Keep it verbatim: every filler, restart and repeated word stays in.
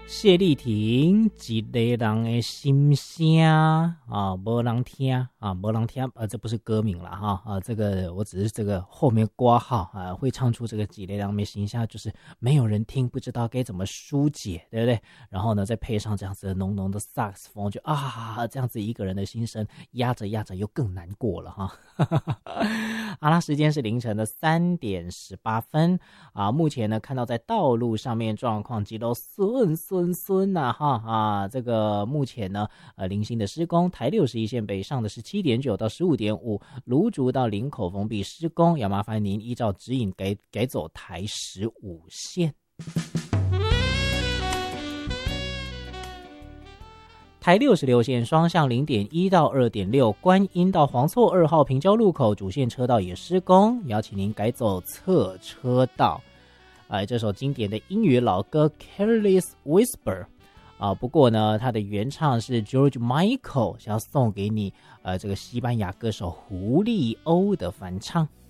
谢丽婷，一个人的心声啊，没人听啊，没人听啊，这不是歌名了哈啊，这个我只是这个后面括号啊，会唱出这个一个人的心声，就是没有人听，不知道该怎么疏解，对不对？然后呢，再配上这样子的浓浓的萨克斯风，就啊，这样子一个人的心声压着压着又更难过了哈。好啦，时间是凌晨的三点十八分啊，目前呢看到在道路上面状况极都顺顺顺呐哈啊，这个目前呢呃零星的施工，台六十一线北上的十七点九到十五点五，芦竹到林口封闭施工，要麻烦您依照指引改改走台十五线。台六十六线双向 零点一 到 二点六， 观音到黄厝二号平交路口主线车道也施工，邀请您改走侧车道。哎，这首经典的英语老歌 Careless Whisper 啊，不过呢它的原唱是 George Michael， 想要送给你呃这个西班牙歌手胡利欧的翻唱。